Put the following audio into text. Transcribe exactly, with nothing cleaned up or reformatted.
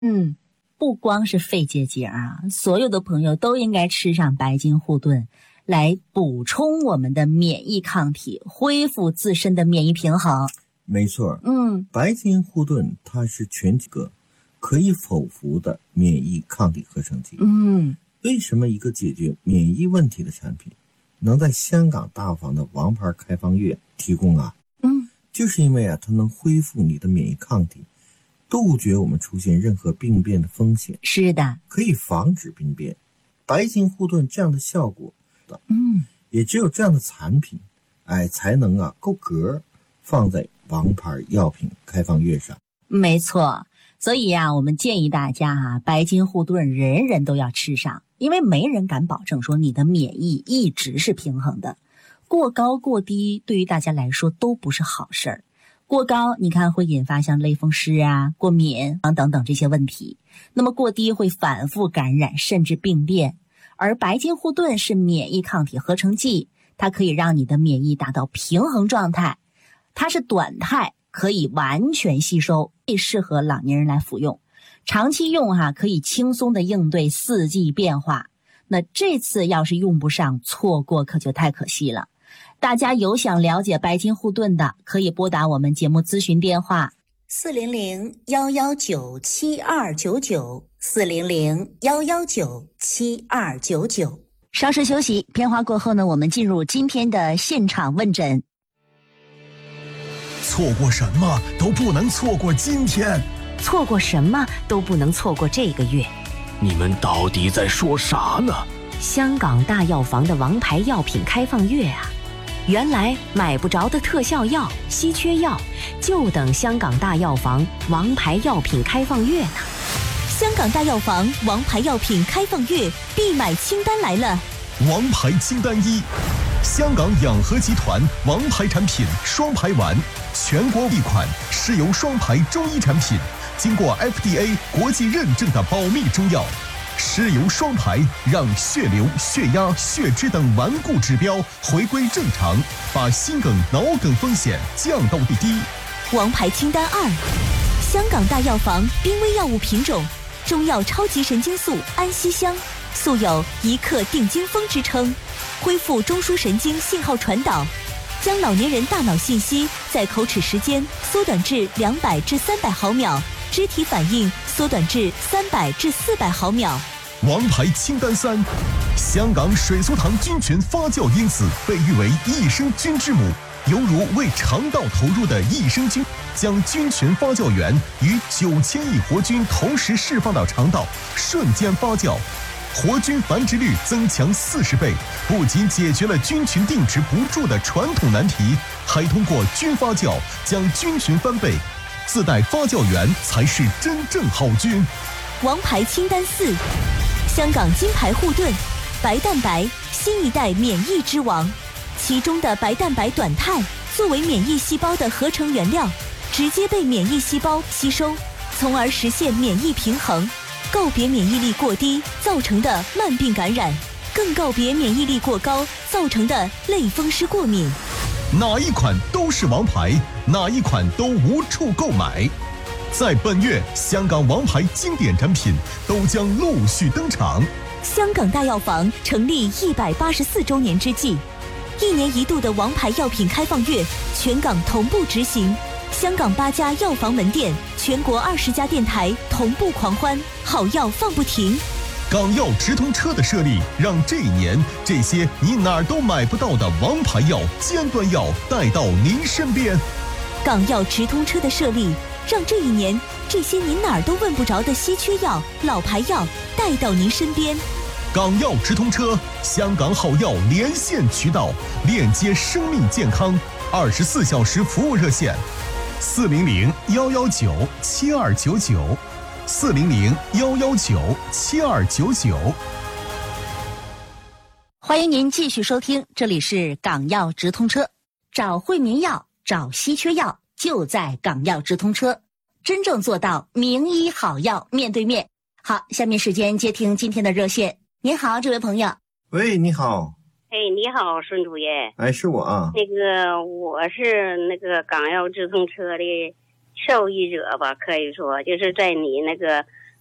嗯，不光是肺结节啊，所有的朋友都应该吃上白金护盾，来补充我们的免疫抗体，恢复自身的免疫平衡。 没错， 嗯， 白金护盾它是全几个可以否服的免疫抗体合成剂。 嗯， 为什么一个解决免疫问题的产品能在香港大药房的王牌开放月提供啊？ 嗯， 就是因为啊，它能恢复你的免疫抗体，杜绝我们出现任何病变的风险。 是的， 可以防止病变。白金护盾这样的效果， 嗯， 也只有这样的产品，哎，才能啊够格放在王牌药品开放月上。 没错。所以啊，我们建议大家啊，白金护盾人人都要吃上，因为没人敢保证说你的免疫一直是平衡的，过高过低对于大家来说都不是好事儿。过高你看会引发像类风湿啊、过敏啊等等这些问题，那么过低会反复感染甚至病变。而白金护盾是免疫抗体合成剂，它可以让你的免疫达到平衡状态，它是短肽，可以完全吸收，最适合老年人来服用。长期用哈、啊，可以轻松的应对四季变化。那这次要是用不上，错过可就太可惜了。大家有想了解白金护盾的，可以拨打我们节目咨询电话四零零幺幺九七二九九四零零幺幺九七二九九。稍事休息，片花过后呢，我们进入今天的现场问诊。 错过什么都不能错过今天， 错过什么都不能错过这个月。 你们到底在说啥呢？ 香港大药房的王牌药品开放月啊，原来买不着的特效药、稀缺药，就等香港大药房王牌药品开放月呢。 香港大药房王牌药品开放月必买清单来了。 王牌清单一，香港养和集团王牌产品双牌丸，全国一款是由双牌中医产品，经过 F D A 国际认证的保密中药。尸油双排让血流、血压、血脂等顽固指标回归正常，把心梗、脑梗风险降到最低。 王牌清单二，香港大药房濒危药物品种中药超级神经素安息香，素有一克定惊风之称，恢复中枢神经信号传导，将老年人大脑信息在口齿时间缩短至两百至三百毫秒，肢体反应缩短至三百至四百毫秒。 王牌清单三，香港水苏糖菌群发酵因子被誉为益生菌之母，犹如为肠道投入的益生菌，将菌群发酵源与九千亿活菌同时释放到肠道，瞬间发酵，活菌繁殖率增强四十倍，不仅解决了菌群定植不住的传统难题，还通过菌发酵将菌群翻倍，自带发酵源才是真正好菌。 王牌清单四，香港金牌护盾白蛋白，新一代免疫之王，其中的白蛋白短肽作为免疫细胞的合成原料，直接被免疫细胞吸收，从而实现免疫平衡，告别免疫力过低造成的慢病感染，更告别免疫力过高造成的类风湿过敏。 哪一款都是王牌，哪一款都无处购买。在本月，香港王牌经典产品都将陆续登场。 香港大药房成立一百八十四周年之际，一年一度的王牌药品开放月全港同步执行，香港八家药房门店，全国二十家电台同步狂欢，好药放不停。 港药直通车的设立，让这一年这些你哪儿都买不到的王牌药、尖端药带到您身边。 港药直通车的设立，让这一年这些您哪儿都问不着的稀缺药、老牌药带到您身边。 港药直通车，香港好药连线渠道，链接生命健康，二十四小时服务热线：四零零幺幺九七二九九，四零零幺幺九七二九九。 欢迎您继续收听，这里是港药直通车，找惠民药，找稀缺药，就在港药直通车，真正做到名医好药面对面。好，下面时间接听今天的热线。您好，这位朋友。 喂，你好。 哎，你好，孙主任。 哎，是我啊。 那个，我是那个港药直通车的受益者吧，可以说就是在你那个